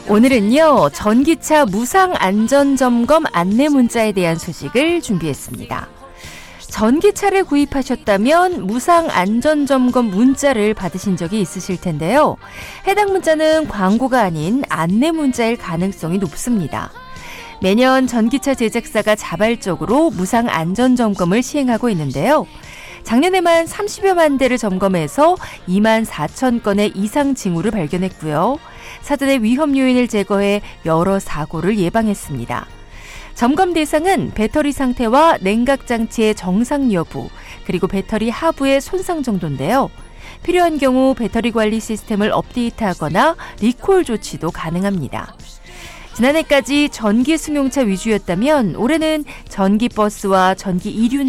오늘은요, 전기차 무상 안전점검 안내 문자에 대한 소식을 준비했습니다. 전기차를 구입하셨다면 무상 안전점검 문자를 받으신 적이 있으실 텐데요. 해당 문자는 광고가 아닌 안내 문자일 가능성이 높습니다. 매년 전기차 제작사가 자발적으로 무상 안전점검을 시행하고 있는데요. 작년에만 30여만 대를 점검해서 2만 4천 건의 이상 징후를 발견했고요. 사전에 위험 요인을 제거해 여러 사고를 예방했습니다. 점검 대상은 배터리 상태와 냉각 장치의 정상 여부, 그리고 배터리 하부의 손상 정도인데요. 필요한 경우 배터리 관리 시스템을 업데이트하거나 리콜 조치도 가능합니다. 지난해까지 전기 승용차 위주였다면 올해는 전기 버스와 전기 이륜